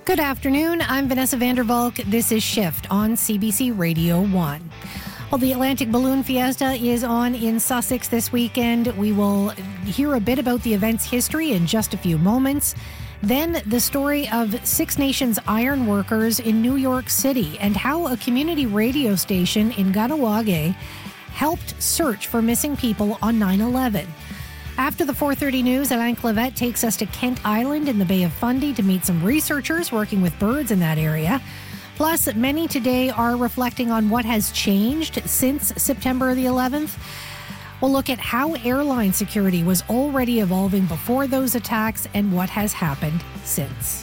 Good afternoon. I'm Vanessa Vandervalk. This is Shift on CBC Radio 1. Well, the Atlantic Balloon Fiesta is on in Sussex this weekend. We will hear a bit about the event's history in just a few moments. Then the story of Six Nations iron workers in New York City and how a community radio station in Kahnawake helped search for missing people on 9/11. After the 4:30 news, Alain Clavette takes us to Kent Island in the Bay of Fundy to meet some researchers working with birds in that area. Plus, many today are reflecting on what has changed since September the 11th. We'll look at how airline security was already evolving before those attacks and what has happened since.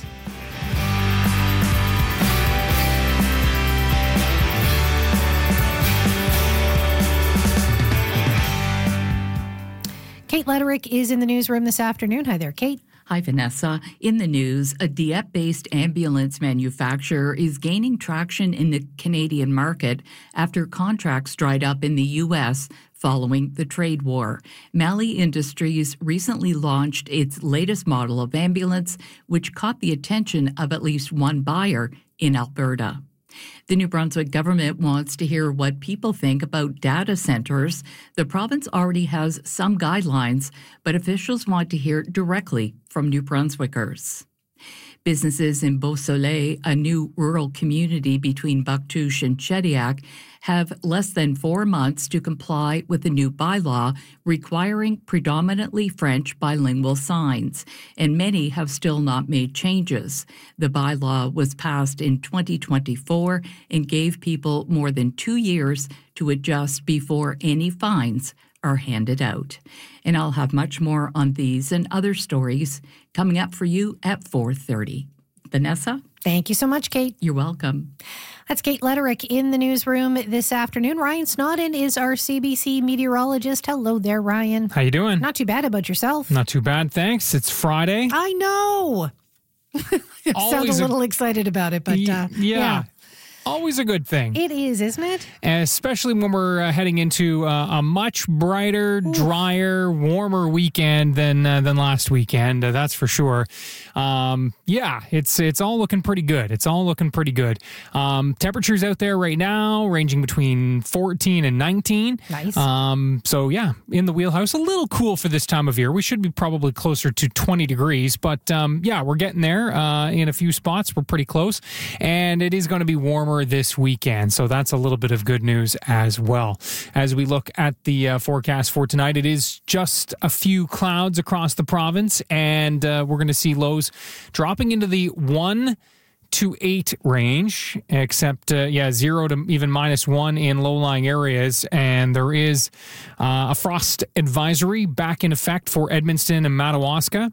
Kate Lederick is in the newsroom this afternoon. Hi there, Kate. Hi, Vanessa. In the news, a Dieppe-based ambulance manufacturer is gaining traction in the Canadian market after contracts dried up in the U.S. following the trade war. Mali Industries recently launched its latest model of ambulance, which caught the attention of at least one buyer in Alberta. The New Brunswick government wants to hear what people think about data centers. The province already has some guidelines, but officials want to hear directly from New Brunswickers. Businesses in Beausoleil, a new rural community between Bouctouche and Shediac, have less than 4 months to comply with the new bylaw requiring predominantly French bilingual signs, and many have still not made changes. The bylaw was passed in 2024 and gave people more than 2 years to adjust before any fines are handed out. And I'll have much more on these and other stories coming up for you at 4:30. Vanessa? Thank you so much, Kate. You're welcome. That's Kate Lederick in the newsroom this afternoon. Ryan Snodden is our CBC meteorologist. Hello there, Ryan. How you doing? Not too bad. About yourself? Not too bad, thanks. It's Friday. I know. I sound a little excited about it, but yeah. Always a good thing. It is, isn't it? And especially when we're heading into a much brighter, drier, warmer weekend than last weekend. That's for sure. It's all looking pretty good. It's all looking pretty good. Temperatures out there right now ranging between 14 and 19. Nice. In the wheelhouse. A little cool for this time of year. We should be probably closer to 20 degrees, but we're getting there. In a few spots, we're pretty close, and it is going to be warmer this weekend, so that's a little bit of good news as well. As we look at the forecast for tonight, it is just a few clouds across the province, and we're going to see lows dropping into the 1 to 8 range, except 0 to even -1 in low-lying areas, and there is a frost advisory back in effect for Edmundston and Madawaska.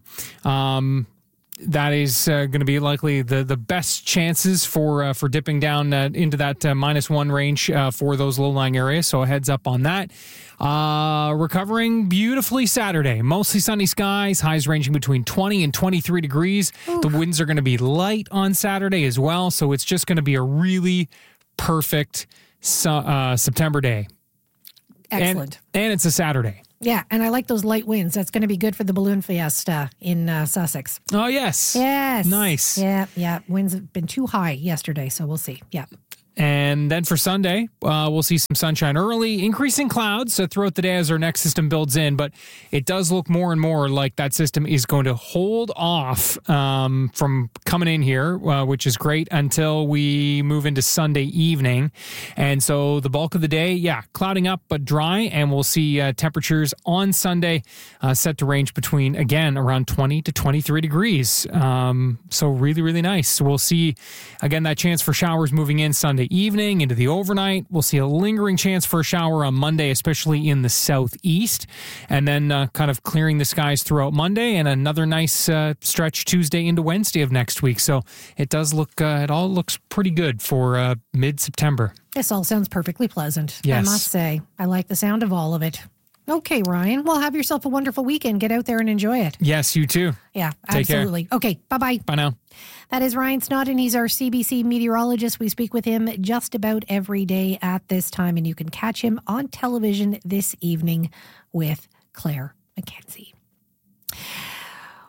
That is going to be likely the best chances for dipping down into that -1 range for those low-lying areas. So a heads up on that. Recovering beautifully Saturday. Mostly sunny skies, highs ranging between 20 and 23 degrees. Ooh. The winds are going to be light on Saturday as well. So it's just going to be a really perfect September day. Excellent. And it's a Saturday. Yeah, and I like those light winds. That's going to be good for the Balloon Fiesta in Sussex. Oh, yes. Yes. Nice. Yeah. Winds have been too high yesterday, so we'll see. Yeah. And then for Sunday, we'll see some sunshine early, increasing clouds throughout the day as our next system builds in. But it does look more and more like that system is going to hold off from coming in here, which is great, until we move into Sunday evening. And so the bulk of the day, clouding up but dry. And we'll see temperatures on Sunday set to range between, again, around 20 to 23 degrees. So really, really nice. We'll see, again, that chance for showers moving in Sunday evening into the overnight. We'll see a lingering chance for a shower on Monday, especially in the southeast, and then kind of clearing the skies throughout Monday, and another nice stretch Tuesday into Wednesday of next week. So it does look, it all looks pretty good for mid-September. This all sounds perfectly pleasant. Yes. I must say. I like the sound of all of it. Okay, Ryan. Well, have yourself a wonderful weekend. Get out there and enjoy it. Yes, you too. Yeah, Take absolutely. care. Okay, bye-bye. Bye now. That is Ryan Snodden. He's our CBC meteorologist. We speak with him just about every day at this time, and you can catch him on television this evening with Claire McKenzie.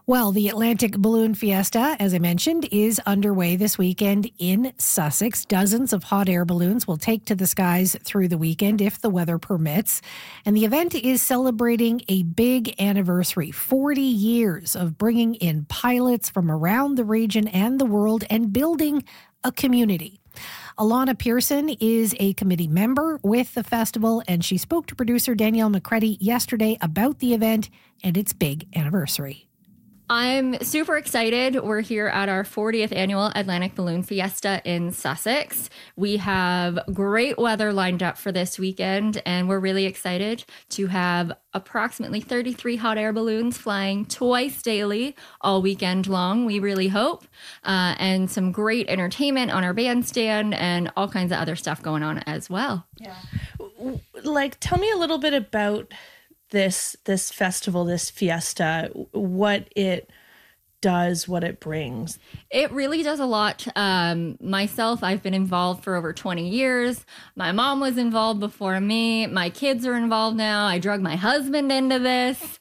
Well, the Atlantic Balloon Fiesta, as I mentioned, is underway this weekend in Sussex. Dozens of hot air balloons will take to the skies through the weekend if the weather permits. And the event is celebrating a big anniversary, 40 years of bringing in pilots from around the region and the world and building a community. Alana Pearson is a committee member with the festival, and she spoke to producer Danielle McCready yesterday about the event and its big anniversary. I'm super excited. We're here at our 40th annual Atlantic Balloon Fiesta in Sussex. We have great weather lined up for this weekend, and we're really excited to have approximately 33 hot air balloons flying twice daily all weekend long, we really hope, and some great entertainment on our bandstand and all kinds of other stuff going on as well. Yeah. Tell me a little bit about this festival, this fiesta, what it does, what it brings. It really does a lot. Myself, I've been involved for over 20 years. My mom was involved before me. My kids are involved now. I drug my husband into this.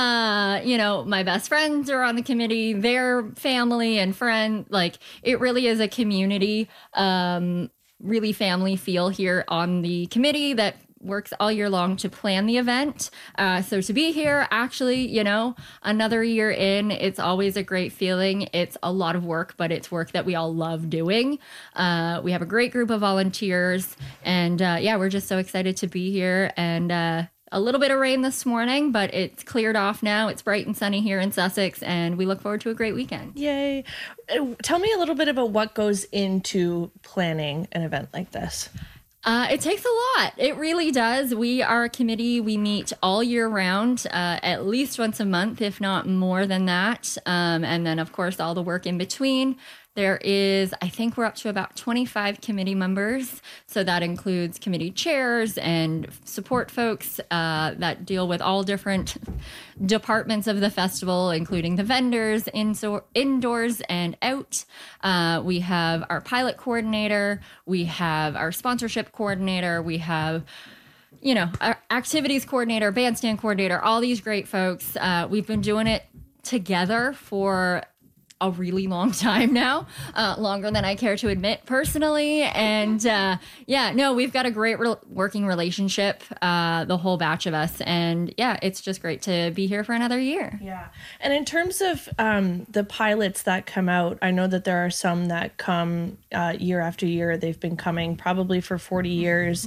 My best friends are on the committee, their family and friends. It really is a community, really family feel here on the committee that works all year long to plan the event. So to be here, actually, another year in, it's always a great feeling. It's a lot of work, but it's work that we all love doing. We have a great group of volunteers, and we're just so excited to be here. And a little bit of rain this morning, but it's cleared off now. It's bright and sunny here in Sussex, and we look forward to a great weekend. Yay. Tell me a little bit about what goes into planning an event like this. It takes a lot. It really does. We are a committee. We meet all year round, at least once a month, if not more than that. And then, of course, all the work in between. There is, I think we're up to about 25 committee members. So that includes committee chairs and support folks that deal with all different departments of the festival, including the vendors, indoors and out. We have our pilot coordinator. We have our sponsorship coordinator. We have our activities coordinator, bandstand coordinator, all these great folks. We've been doing it together for a really long time now, longer than I care to admit personally. And we've got a great working relationship, the whole batch of us. And it's just great to be here for another year. Yeah. And in terms of the pilots that come out, I know that there are some that come year after year. They've been coming probably for 40 years.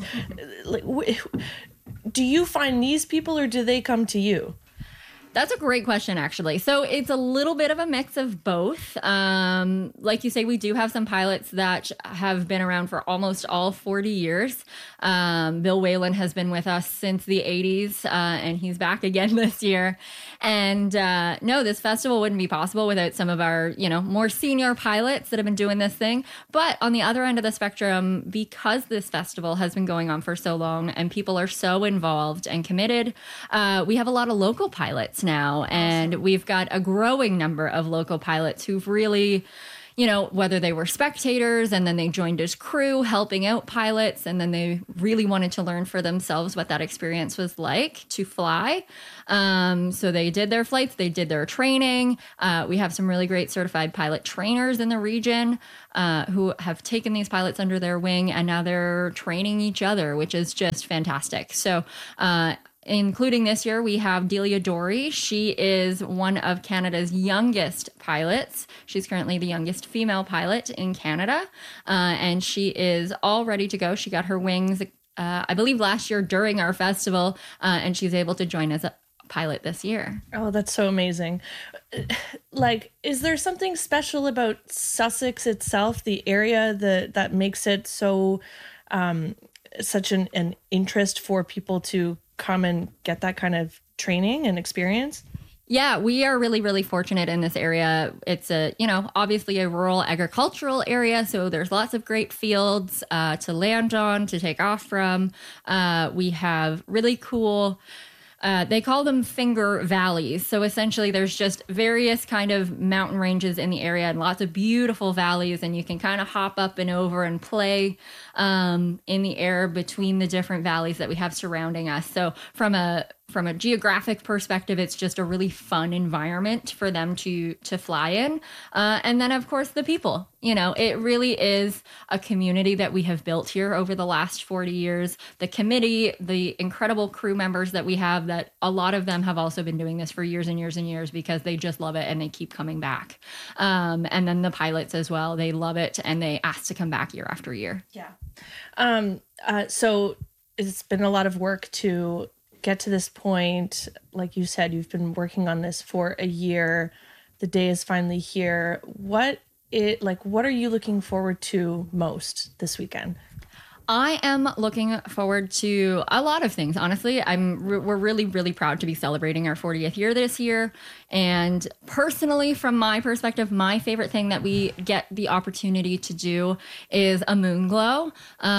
Do you find these people or do they come to you? That's a great question, actually. So it's a little bit of a mix of both. Like you say, we do have some pilots that have been around for almost all 40 years. Bill Whalen has been with us since the 80s, and he's back again this year. And this festival wouldn't be possible without some of our, more senior pilots that have been doing this thing. But on the other end of the spectrum, because this festival has been going on for so long and people are so involved and committed, we have a lot of local pilots now. And we've got a growing number of local pilots who've really, whether they were spectators and then they joined as crew helping out pilots, and then they really wanted to learn for themselves what that experience was like to fly. So they did their flights, they did their training. We have some really great certified pilot trainers in the region who have taken these pilots under their wing, and now they're training each other, which is just fantastic. So, including this year, we have Delia Dory. She is one of Canada's youngest pilots. She's currently the youngest female pilot in Canada, and she is all ready to go. She got her wings, I believe, last year during our festival, and she's able to join as a pilot this year. Oh, that's so amazing. Is there something special about Sussex itself, the area that makes it so such an interest for people to come and get that kind of training and experience? Yeah, we are really, really fortunate in this area. It's obviously a rural agricultural area, so there's lots of great fields to land on, to take off from. We have really cool They call them finger valleys. So essentially there's just various kind of mountain ranges in the area and lots of beautiful valleys, and you can kind of hop up and over and play in the air between the different valleys that we have surrounding us. So from a from a geographic perspective, it's just a really fun environment for them to fly in. And then, of course, the people. It really is a community that we have built here over the last 40 years. The committee, the incredible crew members that we have, that a lot of them have also been doing this for years and years and years because they just love it and they keep coming back. And then the pilots as well, they love it and they ask to come back year after year. Yeah. So it's been a lot of work to get to this point. Like you said, you've been working on this for a year. The day is finally here. What are you looking forward to most this weekend? I am looking forward to a lot of things, honestly. We're really, really proud to be celebrating our 40th year this year. And personally, from my perspective, my favorite thing that we get the opportunity to do is a moon glow.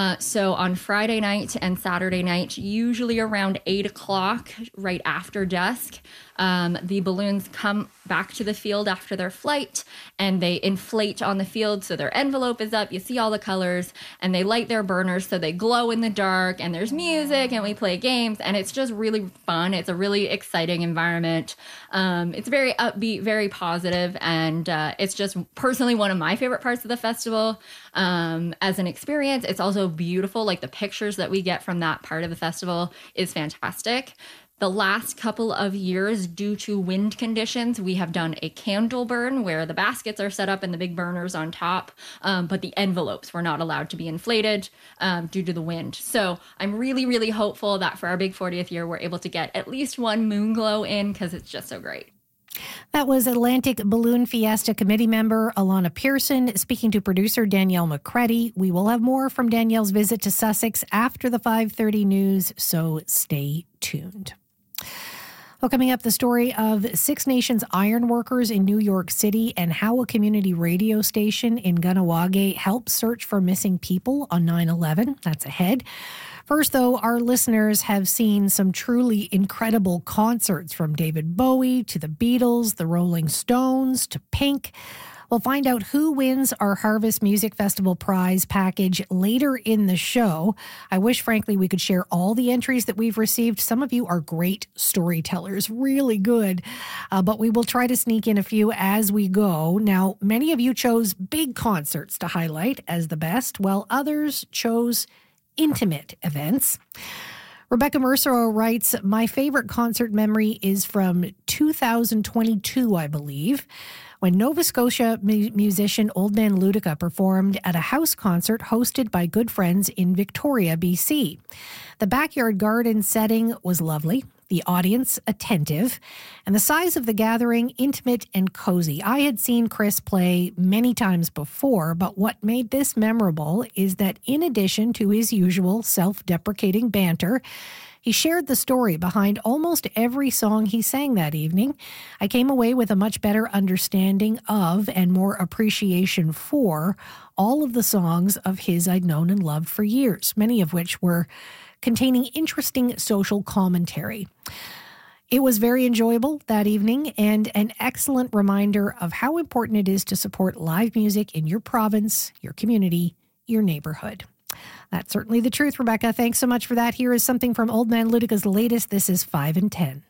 So on Friday night and Saturday night, usually around 8 o'clock, right after dusk, the balloons come back to the field after their flight and they inflate on the field. So their envelope is up, you see all the colors, and they light their burners so they glow in the dark, and there's music and we play games, and it's just really fun. It's a really exciting environment. It's very upbeat, very positive, and it's just personally one of my favorite parts of the festival as an experience. It's also beautiful. Like the pictures that we get from that part of the festival is fantastic. The last couple of years, due to wind conditions, we have done a candle burn where the baskets are set up and the big burners on top, but the envelopes were not allowed to be inflated due to the wind. So I'm really, really hopeful that for our big 40th year, we're able to get at least one moon glow in because it's just so great. That was Atlantic Balloon Fiesta committee member Alana Pearson speaking to producer Danielle McCready. We will have more from Danielle's visit to Sussex after the 5:30 news, so stay tuned. Well, coming up, the story of Six Nations ironworkers in New York City and how a community radio station in Kahnawake helped search for missing people on 9/11. That's ahead. First, though, our listeners have seen some truly incredible concerts, from David Bowie to the Beatles, the Rolling Stones to Pink. We'll find out who wins our Harvest Music Festival prize package later in the show. I wish, frankly, we could share all the entries that we've received. Some of you are great storytellers, really good, but we will try to sneak in a few as we go. Now, many of you chose big concerts to highlight as the best, while others chose intimate events. Rebecca Mercer writes, my favorite concert memory is from 2022, I believe, when Nova Scotia musician Old Man Ludica performed at a house concert hosted by good friends in Victoria, BC. The backyard garden setting was lovely, the audience attentive, and the size of the gathering intimate and cozy. I had seen Chris play many times before, but what made this memorable is that in addition to his usual self-deprecating banter, he shared the story behind almost every song he sang that evening. I came away with a much better understanding of and more appreciation for all of the songs of his I'd known and loved for years, many of which were containing interesting social commentary. It was very enjoyable that evening and an excellent reminder of how important it is to support live music in your province, your community, your neighborhood. That's certainly the truth, Rebecca. Thanks so much for that. Here is something from Old Man Ludica's latest. This is 5 and 10.